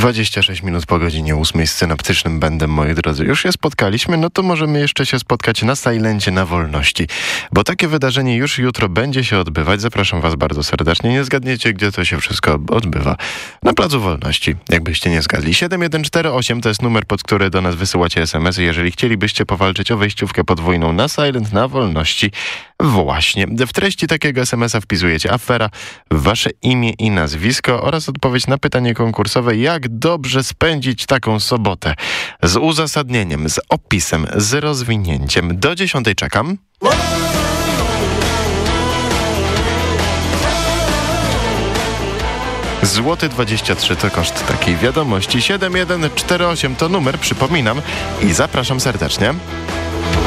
26 minut po godzinie 8 z synoptycznym bendem, moi drodzy. Już się spotkaliśmy, no to możemy jeszcze się spotkać na Silencie na Wolności. Bo takie wydarzenie już jutro będzie się odbywać. Zapraszam was bardzo serdecznie. Nie zgadniecie, gdzie to się wszystko odbywa. Na Placu Wolności, jakbyście nie zgadli. 7148 to jest numer, pod który do nas wysyłacie SMS-y, jeżeli chcielibyście powalczyć o wejściówkę podwójną na Silent na Wolności. Właśnie. W treści takiego SMS-a wpisujecie afera, wasze imię i nazwisko oraz odpowiedź na pytanie konkursowe, jak dobrze spędzić taką sobotę. Z uzasadnieniem, z opisem, z rozwinięciem. Do 10 czekam. Złoty 23 to koszt takiej wiadomości. 7148 to numer, przypominam, i zapraszam serdecznie.